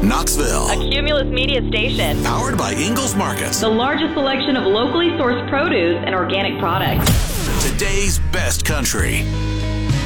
Knoxville. A Cumulus Media station. Powered by Ingles Markets. The largest selection of locally sourced produce and organic products. Today's best country.